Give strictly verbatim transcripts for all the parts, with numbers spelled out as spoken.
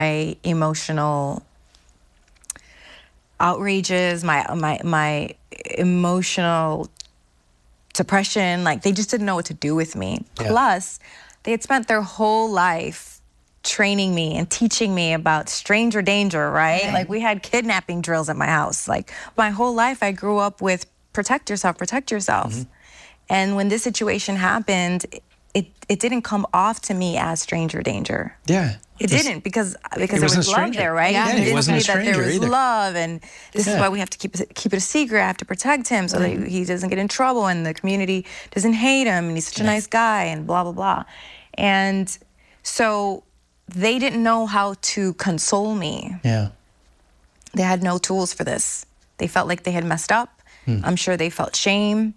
my emotional outrages, my my my emotional depression. Like, they just didn't know what to do with me. Yeah. Plus, they had spent their whole life training me and teaching me about stranger danger, right? Right. Like, we had kidnapping drills at my house. Like, my whole life I grew up with protect yourself, protect yourself. Mm-hmm. And when this situation happened, it it didn't come off to me as stranger danger. Yeah. It This- didn't, because because It there wasn't was a love stranger. there, right? Yeah, It he didn't wasn't a see that there stranger was either. love, and this Yeah. is why we have to keep it, keep it a secret. I have to protect him so that he doesn't get in trouble, and the community doesn't hate him, and he's such a Yeah. nice guy, and blah blah blah. And so they didn't know how to console me. Yeah. They had no tools for this. They felt like they had messed up. I'm sure they felt shame.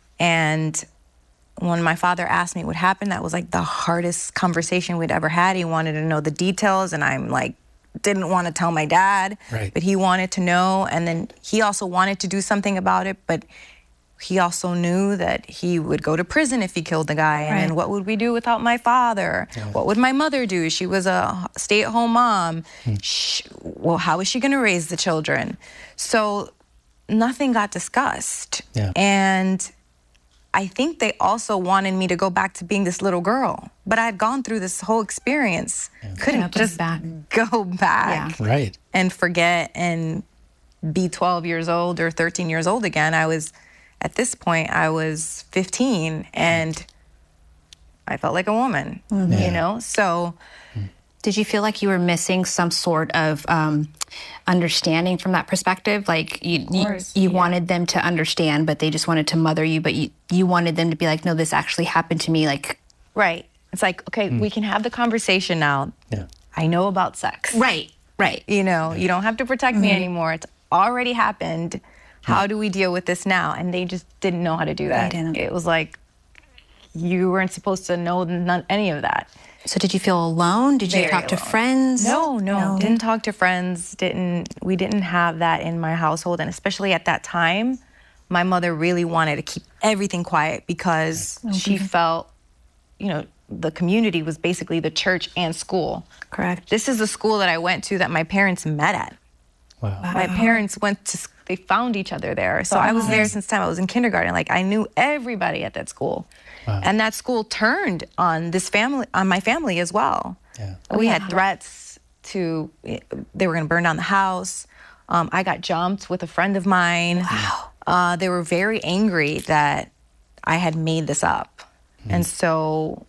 And when my father asked me what happened, that was like the hardest conversation we'd ever had. He wanted to know the details, and I'm like, didn't want to tell my dad, Right. but he wanted to know. And then he also wanted to do something about it, but he also knew that he would go to prison if he killed the guy. And then Right. what would we do without my father? What would my mother do? She was a stay-at-home mom. She, well, how is she going to raise the children? So nothing got discussed. Yeah. And I think they also wanted me to go back to being this little girl. But I had gone through this whole experience. Couldn't Yeah, go just back. go back Right. and forget and be twelve years old or thirteen years old again. I was, at this point, I was fifteen, and I felt like a woman, Yeah. you know? So Did you feel like you were missing some sort of um, understanding from that perspective? Like you, you, course, you yeah. wanted them to understand, but they just wanted to mother you, but you, you wanted them to be like, no, this actually happened to me. Like, right. It's like, okay, we can have the conversation now. Yeah. I know about sex. right, right. You know, you don't have to protect me anymore. It's already happened. How do we deal with this now? And they just didn't know how to do that. didn't. It was like, you weren't supposed to know none, any of that. So did you feel alone? Did you Very talk to alone. friends? No, no, didn't talk to friends. Didn't we didn't have that in my household, and especially at that time, my mother really wanted to keep everything quiet because she felt, you know, the community was basically the church and school. Correct. This is the school that I went to that my parents met at. Wow. My parents went to, s- they found each other there. So I was there since time I was in kindergarten. Like, I knew everybody at that school. Wow. And that school turned on this family, on my family as well. Yeah. We had threats to, they were going to burn down the house. Um, I got jumped with a friend of mine. Wow. Uh, they were very angry that I had made this up. And so,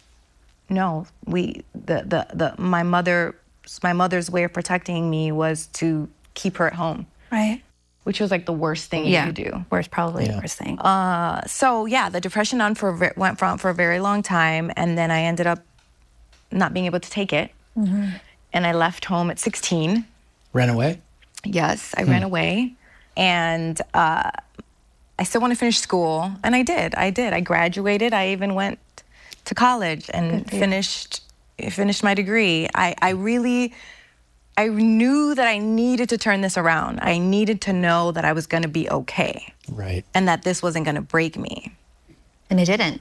no, we, the, the, the, my mother, my mother's way of protecting me was to keep her at home, Right. which was like the worst thing Yeah. you could do. Where's probably Yeah. the worst thing. Uh, so yeah, the depression on for a ve- went from for a very long time, and then I ended up not being able to take it, and I left home at sixteen. Ran away? Yes, I ran away, and uh, I still want to finish school, and I did. I did. I graduated. I even went to college and finished finished my degree. I, I really. I knew that I needed to turn this around. I needed to know that I was going to be okay, Right. and that this wasn't going to break me. And it didn't.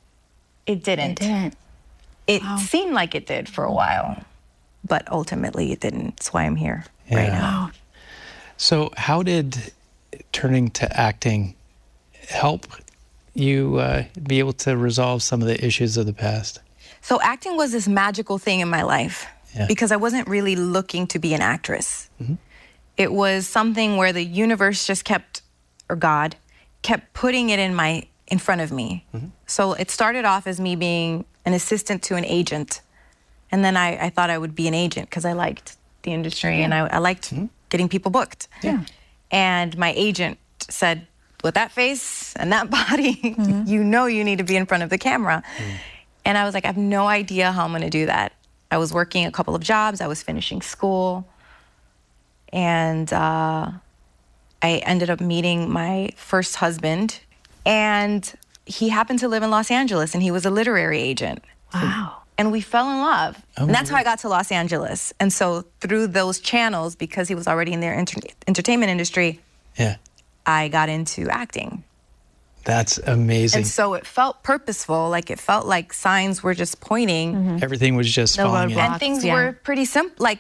It didn't. It didn't. It seemed like it did for a while, but ultimately it didn't. That's why I'm here right Yeah. now. So how did turning to acting help you uh, be able to resolve some of the issues of the past? So acting was this magical thing in my life Yeah. because I wasn't really looking to be an actress. It was something where the universe just kept, or God, kept putting it in my in front of me. So it started off as me being an assistant to an agent. And then I, I thought I would be an agent because I liked the industry and I, I liked getting people booked. Yeah. And my agent said, with that face and that body, you know you need to be in front of the camera. And I was like, I have no idea how I'm going to do that. I was working a couple of jobs. I was finishing school. And uh, I ended up meeting my first husband. And he happened to live in Los Angeles, and he was a literary agent. Wow. And we fell in love. Oh, and that's how I got to Los Angeles. And so through those channels, because he was already in their enter- entertainment industry, Yeah. I got into acting. That's amazing. And so it felt purposeful, like it felt like signs were just pointing. Everything was just No falling in. roadblocks. And things Yeah. were pretty simple. Like